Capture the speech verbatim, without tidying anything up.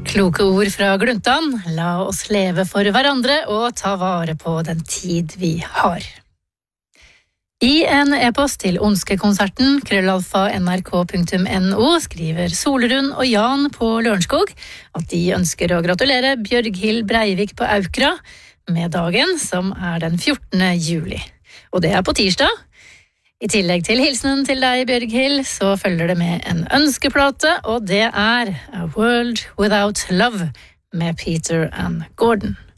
Kloke ord fra Gluntan. La oss leve for hverandre og ta vare på den tid vi har. I en e-post til Ondskekonserten, krøllalfa nrk punktum no, skriver Solerund og Jan på Lørenskog at de ønsker å gratulere Bjørghild Breivik på Aukra med dagen, som er den fjortende juli. Og det er på tirsdag. I tillegg til hilsenen til deg, Bjørghild, så følger det med en ønskeplate, og det er A World Without Love med Peter and Gordon.